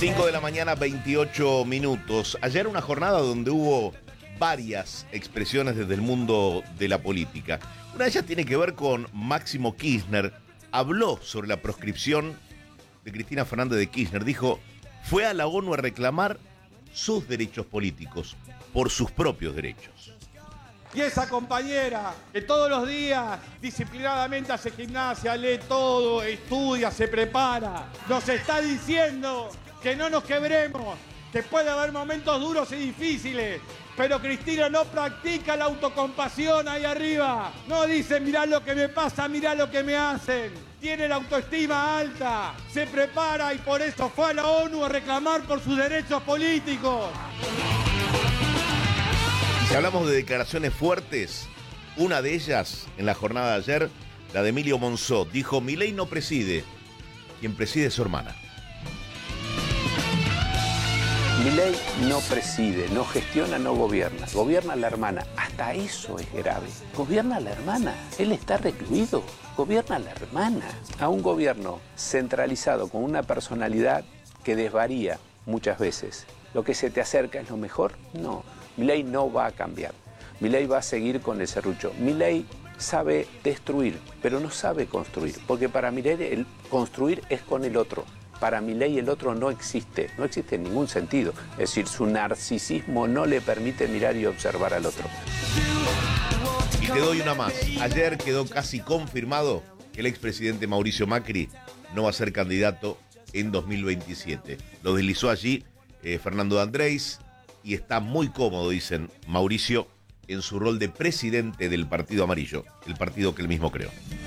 5 de la mañana, 28 minutos. Ayer una jornada donde hubo varias expresiones desde el mundo de la política. Una de ellas tiene que ver con Máximo Kirchner. Habló sobre la proscripción de Cristina Fernández de Kirchner. Dijo, fue a la ONU a reclamar sus derechos políticos por sus propios derechos. Y esa compañera que todos los días disciplinadamente hace gimnasia, lee todo, estudia, se prepara, nos está diciendo que no nos quebremos, que puede haber momentos duros y difíciles, pero Cristina no practica la autocompasión ahí arriba. No dice, mirá lo que me pasa, mirá lo que me hacen. Tiene la autoestima alta, se prepara y por eso fue a la ONU a reclamar por sus derechos políticos. Si hablamos de declaraciones fuertes, una de ellas en la jornada de ayer, la de Emilio Monzó, dijo, Milei no preside, quien preside es su hermana. Milei no preside, no gestiona, no gobierna. Gobierna la hermana. Hasta eso es grave. Gobierna la hermana. Él está recluido. Gobierna la hermana. A un gobierno centralizado con una personalidad que desvaría muchas veces. ¿Lo que se te acerca es lo mejor? No. Milei no va a cambiar. Milei va a seguir con el serrucho. Milei sabe destruir, pero no sabe construir. Porque para Milei el construir es con el otro. Para Milei el otro no existe en ningún sentido. Es decir, su narcisismo no le permite mirar y observar al otro. Y te doy una más. Ayer quedó casi confirmado que el expresidente Mauricio Macri no va a ser candidato en 2027. Lo deslizó allí Fernando de Andrés y está muy cómodo, dicen Mauricio, en su rol de presidente del Partido Amarillo, el partido que él mismo creó.